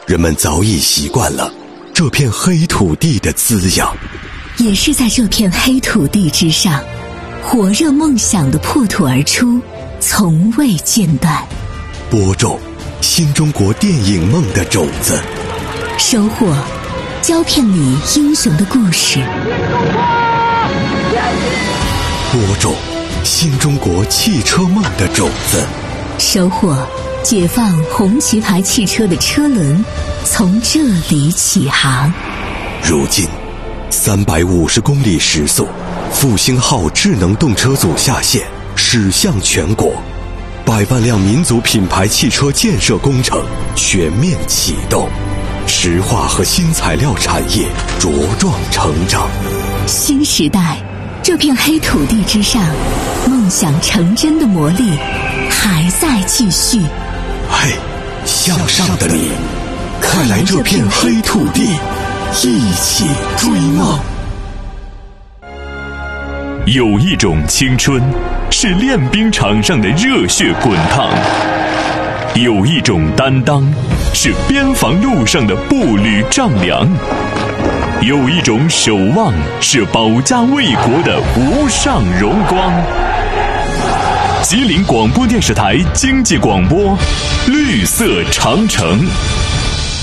人们早已习惯了这片黑土地的滋养。 也是在这片黑土地之上，火热梦想的破土而出，从未间断。 播种新中国电影梦的种子， 收获胶片里英雄的故事。 播种新中国汽车梦的种子， 收获解放红旗牌汽车的车轮从这里起航。 如今350公里时速，复兴号智能动车组下线，驶向全国，100万辆民族品牌汽车建设工程全面启动，石化和新材料产业茁壮成长。 新时代，这片黑土地之上，梦想成真的魔力还在继续。 嘿，向上的你，快来这片黑土地，一起追梦。 有一种青春是练兵场上的热血滚烫，有一种担当是边防路上的步履丈量，有一种守望是保家卫国的无上荣光。吉林广播电视台经济广播，绿色长城。